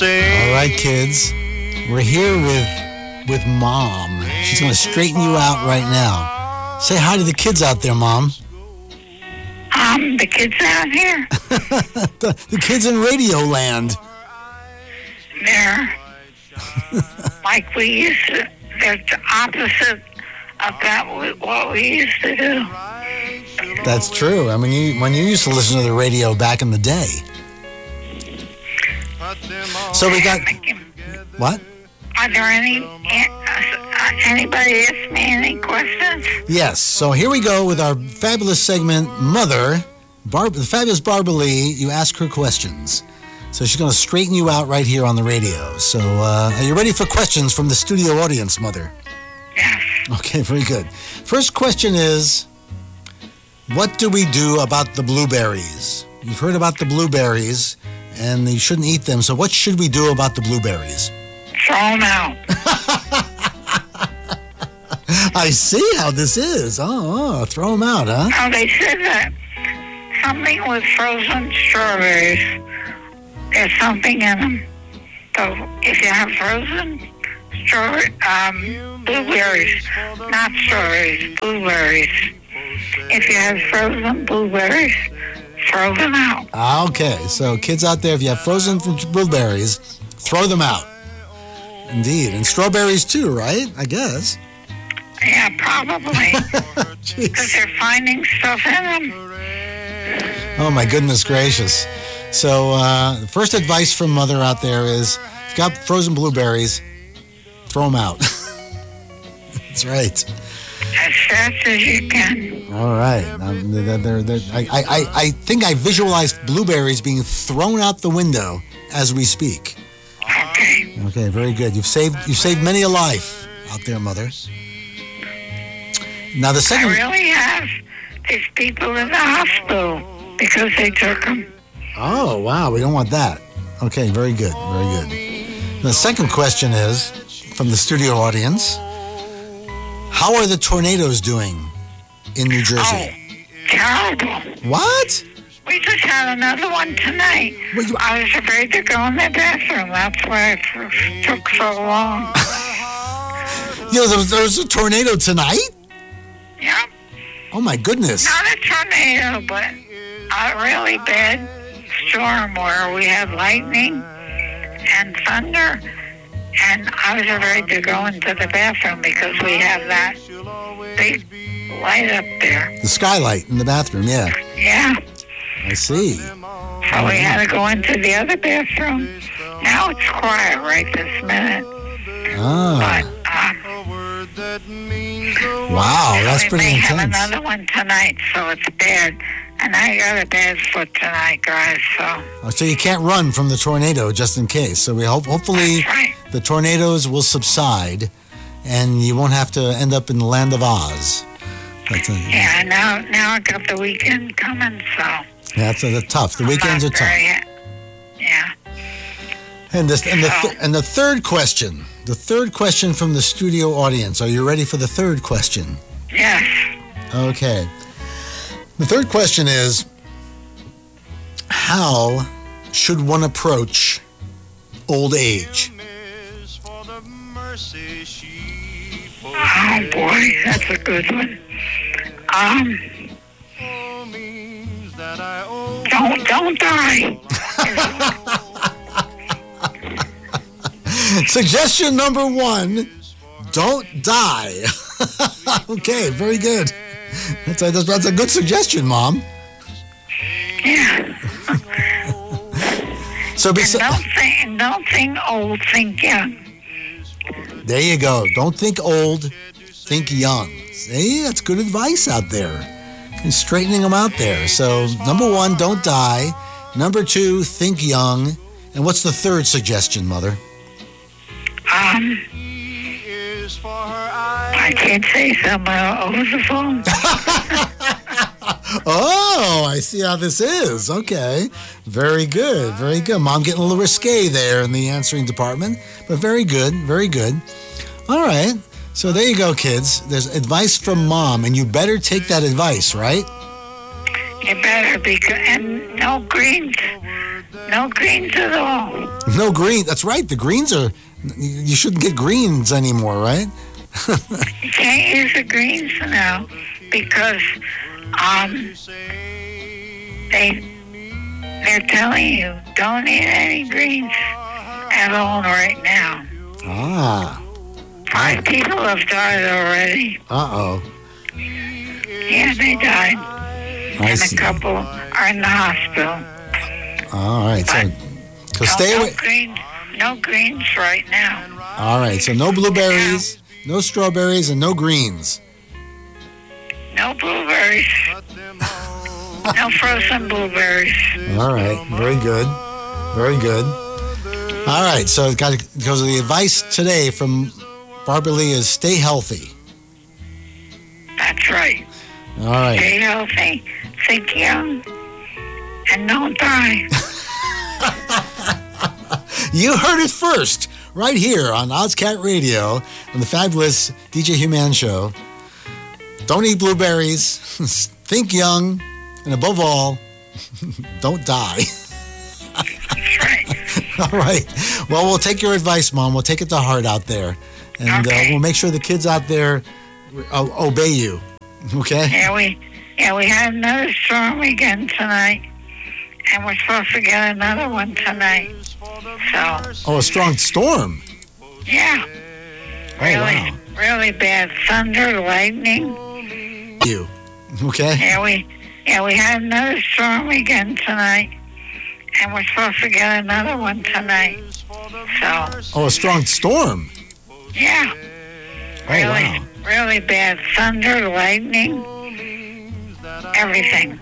say. All right, kids. We're here with Mom. She's going to straighten you out right now. Say hi to the kids out there, Mom. The kids out here, the kids in Radio Land. they're like we used to, they're the opposite of what we used to do. That's true. I mean, when you used to listen to the radio back in the day. So we got... What? Are there anybody ask me any questions? Yes. So here we go with our fabulous segment, Mother, the fabulous Barbara Lee. You ask her questions. So she's going to straighten you out right here on the radio. So are you ready for questions from the studio audience, Mother? Yes. Okay, very good. First question is, what do we do about the blueberries? You've heard about the blueberries, and you shouldn't eat them. So what should we do about the blueberries? Throw them out. I see how this is. Oh, throw them out, huh? Oh, they said that something with frozen strawberries. There's something in them. So if you have frozen blueberries, not strawberries, blueberries. If you have frozen blueberries, throw them out. Okay, so kids out there, if you have frozen blueberries, throw them out. Indeed, and strawberries too, right? I guess. Yeah, probably. Because they're finding stuff in them. Oh, my goodness gracious. So, the first advice from Mother out there is, if you've got frozen blueberries, throw them out. That's right. As fast as you can. All right. I think I visualized blueberries being thrown out the window as we speak. Okay. Okay, very good. You've saved many a life out there, Mother. Now the second... I really have. There's people in the hospital because they took them. Oh, wow. We don't want that. Okay, very good. Very good. The second question is, from the studio audience, how are the tornadoes doing in New Jersey? Oh, terrible. What? We just had another one tonight. I was afraid to go in the bathroom. That's why it took so long. There was a tornado tonight? Yeah. Oh, my goodness. Not a tornado, but a really bad storm where we had lightning and thunder. And I was afraid to go into the bathroom because we have that big light up there. The skylight in the bathroom, yeah. Yeah. I see. So we had to go into the other bathroom. Now it's quiet right this minute. Ah. But, wow, that's pretty intense. We may have another one tonight, so it's bad. And I got a bad foot tonight, guys, so... So you can't run from the tornado just in case. So we hopefully the tornadoes will subside and you won't have to end up in the land of Oz. Yeah, now I got the weekend coming, so... Yeah, that's tough. The weekends are tough. Yeah. And the third question from the studio audience. Are you ready for the third question? Yes. Okay. The third question is, how should one approach old age? Oh boy, that's a good one. Don't die. Suggestion number 1, don't die. Okay, very good. That's a good suggestion, Mom. Yeah. So don't think old, think young. There you go. Don't think old, think young. See, that's good advice out there. And straightening them out there. So, number 1, don't die. Number 2, think young. And what's the third suggestion, Mother? I can't say something over the phone. Oh, I see how this is. Okay. Very good. Very good. Mom getting a little risque there in the answering department. But very good. Very good. All right. So there you go, kids. There's advice from Mom, and you better take that advice, right? You better, and no greens. No greens at all. No green. That's right. The greens are. You shouldn't get greens anymore, right? You can't use the greens now because they're telling you don't eat any greens at all right now. Ah. 5 people have died already. Uh-oh. Yeah, they died. I And see. a couple are in the hospital. All right. So stay away. No greens right now. All right. So no blueberries, no strawberries, and no greens. No blueberries. No frozen blueberries. All right. Very good. Very good. All right. So because of the advice today from Barbara Lee is stay healthy. That's right. All right. Stay healthy, think young, and don't die. You heard it first, right here on Ozcat Radio on the fabulous DJ Human Show. Don't eat blueberries, think young, and above all, don't die. That's right. All right. Well, we'll take your advice, Mom. We'll take it to heart out there. And Okay. we'll make sure the kids out there obey you. Okay? Yeah, we had another storm again tonight, and we're supposed to get another one tonight. So, Oh, a strong storm. yeah, Oh, wow. really bad thunder, lightning. You. Okay? Yeah, we had another storm again tonight, and we're supposed to get another one tonight. So, Oh, a strong storm. yeah, Oh, wow. really bad thunder, lightning, everything.